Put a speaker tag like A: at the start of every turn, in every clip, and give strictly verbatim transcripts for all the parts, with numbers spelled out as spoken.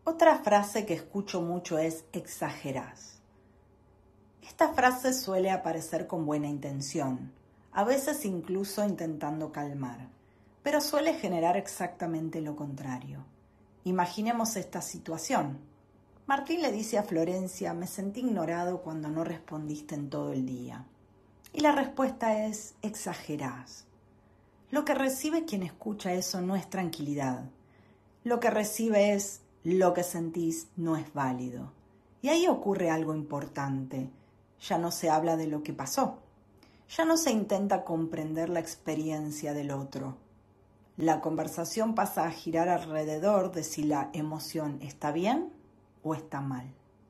A: Otra frase que escucho mucho es exagerás. Esta frase suele aparecer con buena intención, a veces incluso intentando calmar, pero suele generar exactamente lo contrario. Imaginemos esta situación. Martín le dice a Florencia: me sentí ignorado cuando no respondiste en todo el día. Y la respuesta es: exagerás. Lo que recibe quien escucha eso no es tranquilidad. Lo que recibe es: lo que sentís no es válido. Y ahí ocurre algo importante. Ya no se habla de lo que pasó. Ya no se intenta comprender la experiencia del otro. La conversación pasa a girar alrededor de si la emoción está bien o está mal.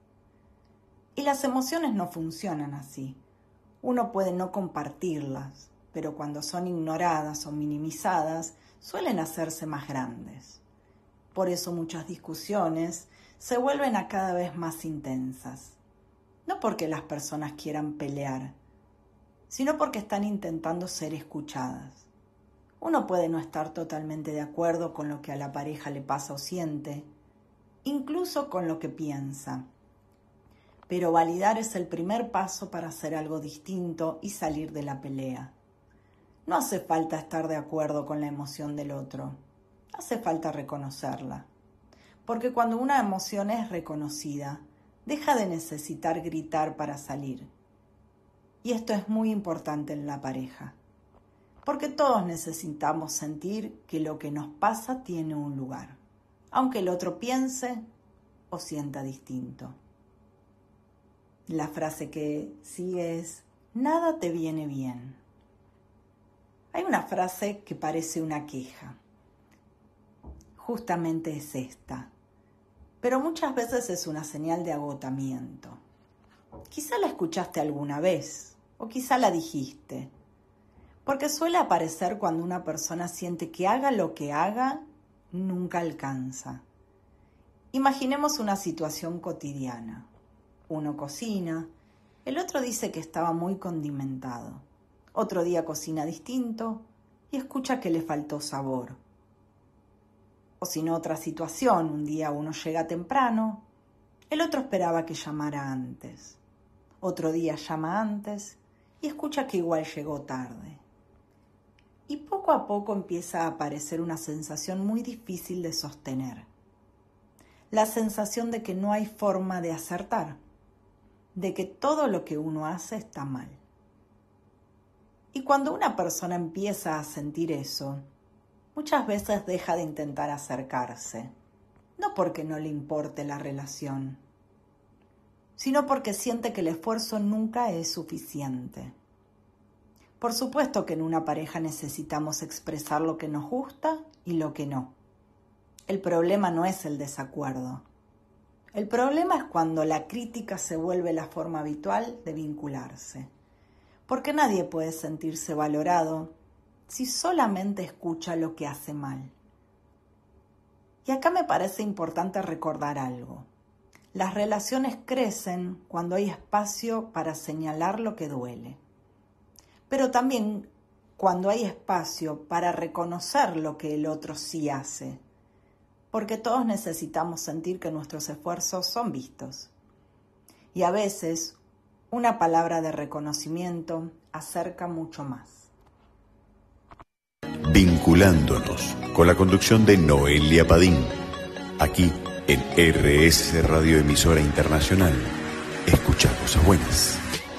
A: Y las emociones no funcionan así. Uno puede no compartirlas, pero cuando son ignoradas o minimizadas, suelen hacerse más grandes. Por eso muchas discusiones se vuelven a cada vez más intensas. No porque las personas quieran pelear, sino porque están intentando ser escuchadas. Uno puede no estar totalmente de acuerdo con lo que a la pareja le pasa o siente, incluso con lo que piensa. Pero validar es el primer paso para hacer algo distinto y salir de la pelea. No hace falta estar de acuerdo con la emoción del otro. Hace falta reconocerla. Porque cuando una emoción es reconocida, deja de necesitar gritar para salir. Y esto es muy importante en la pareja. Porque todos necesitamos sentir que lo que nos pasa tiene un lugar, aunque el otro piense o sienta distinto. La frase que sigue es: nada te viene bien. Hay una frase que parece una queja. Justamente es esta. Pero muchas veces es una señal de agotamiento. Quizá la escuchaste alguna vez, o quizá la dijiste. Porque suele aparecer cuando una persona siente que haga lo que haga, nunca alcanza. Imaginemos una situación cotidiana. Uno cocina, el otro dice que estaba muy condimentado. Otro día cocina distinto y escucha que le faltó sabor. O si no, otra situación, un día uno llega temprano, el otro esperaba que llamara antes. Otro día llama antes y escucha que igual llegó tarde. Y poco a poco empieza a aparecer una sensación muy difícil de sostener. La sensación de que no hay forma de acertar, de que todo lo que uno hace está mal. Y cuando una persona empieza a sentir eso, muchas veces deja de intentar acercarse, no porque no le importe la relación, sino porque siente que el esfuerzo nunca es suficiente. Por supuesto que en una pareja necesitamos expresar lo que nos gusta y lo que no. El problema no es el desacuerdo. El problema es cuando la crítica se vuelve la forma habitual de vincularse. Porque nadie puede sentirse valorado si solamente escucha lo que hace mal. Y acá me parece importante recordar algo. Las relaciones crecen cuando hay espacio para señalar lo que duele. Pero también cuando hay espacio para reconocer lo que el otro sí hace. Porque todos necesitamos sentir que nuestros esfuerzos son vistos. Y a veces, una palabra de reconocimiento acerca mucho más.
B: Vinculándonos, con la conducción de Noelia Padín, aquí en R S Radio Emisora Internacional. Escucha cosas buenas.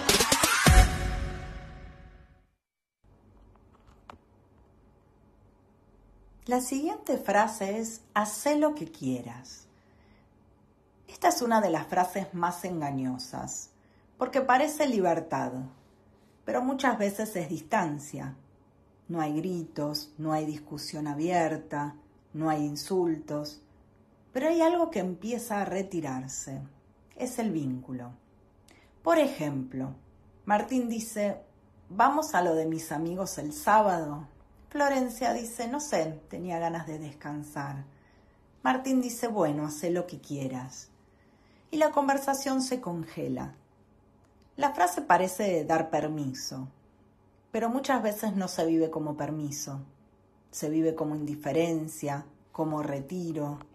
A: La siguiente frase es: hacé lo que quieras. Esta es una de las frases más engañosas, porque parece libertad, pero muchas veces es distancia. No hay gritos, no hay discusión abierta, no hay insultos, pero hay algo que empieza a retirarse, es el vínculo. Por ejemplo, Martín dice: vamos a lo de mis amigos el sábado. Florencia dice: no sé, tenía ganas de descansar. Martín dice: bueno, haz lo que quieras. Y la conversación se congela. La frase parece dar permiso, pero muchas veces no se vive como permiso. Se vive como indiferencia, como retiro,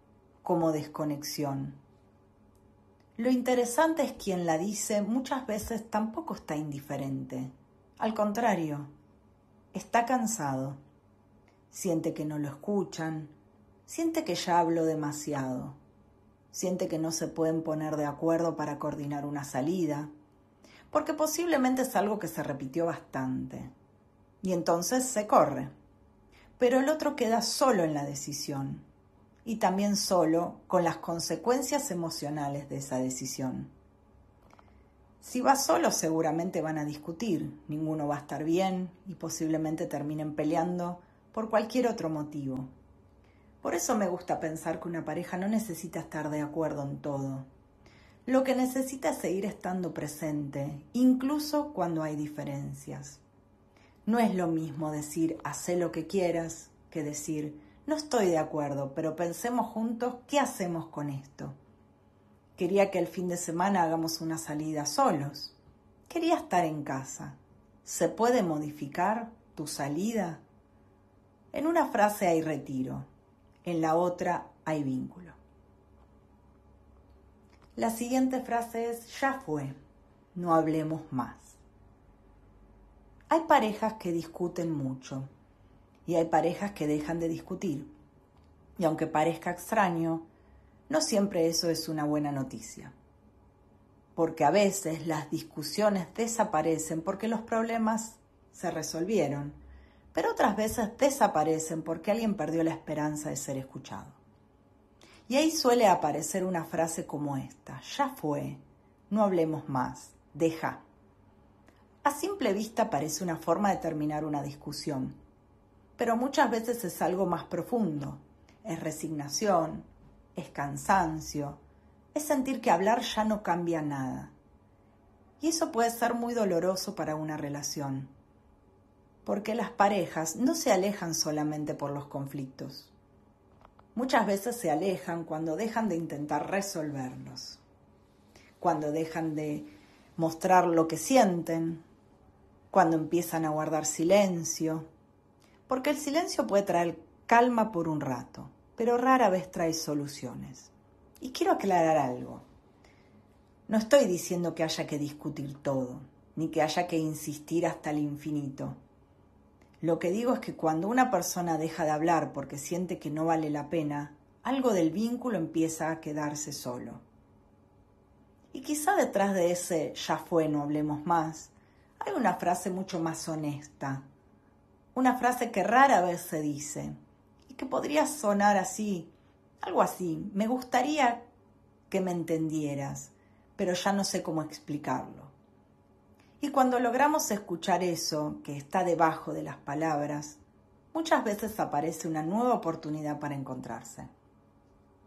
A: como desconexión. Lo interesante es quien la dice muchas veces tampoco está indiferente. Al contrario, está cansado. Siente que no lo escuchan, siente que ya habló demasiado, siente que no se pueden poner de acuerdo para coordinar una salida, porque posiblemente es algo que se repitió bastante. Y entonces se corre. Pero el otro queda solo en la decisión y también solo con las consecuencias emocionales de esa decisión. Si va solo, seguramente van a discutir, ninguno va a estar bien y posiblemente terminen peleando por cualquier otro motivo. Por eso me gusta pensar que una pareja no necesita estar de acuerdo en todo. Lo que necesita es seguir estando presente, incluso cuando hay diferencias. No es lo mismo decir hacé lo que quieras que decir no estoy de acuerdo, pero pensemos juntos qué hacemos con esto. Quería que el fin de semana hagamos una salida solos. Quería estar en casa. ¿Se puede modificar tu salida? En una frase hay retiro, en la otra hay vínculo. La siguiente frase es ya fue, no hablemos más. Hay parejas que discuten mucho y hay parejas que dejan de discutir. Y aunque parezca extraño, no siempre eso es una buena noticia. Porque a veces las discusiones desaparecen porque los problemas se resolvieron, pero otras veces desaparecen porque alguien perdió la esperanza de ser escuchado. Y ahí suele aparecer una frase como esta: ya fue, no hablemos más, deja. A simple vista parece una forma de terminar una discusión, pero muchas veces es algo más profundo. Es resignación, es cansancio, es sentir que hablar ya no cambia nada. Y eso puede ser muy doloroso para una relación, porque las parejas no se alejan solamente por los conflictos. Muchas veces se alejan cuando dejan de intentar resolverlos, cuando dejan de mostrar lo que sienten, cuando empiezan a guardar silencio, porque el silencio puede traer calma por un rato, pero rara vez trae soluciones. Y quiero aclarar algo. No estoy diciendo que haya que discutir todo, ni que haya que insistir hasta el infinito. Lo que digo es que cuando una persona deja de hablar porque siente que no vale la pena, algo del vínculo empieza a quedarse solo. Y quizá detrás de ese ya fue, no hablemos más, hay una frase mucho más honesta, una frase que rara vez se dice y que podría sonar así, algo así: me gustaría que me entendieras, pero ya no sé cómo explicarlo. Y cuando logramos escuchar eso que está debajo de las palabras, muchas veces aparece una nueva oportunidad para encontrarse.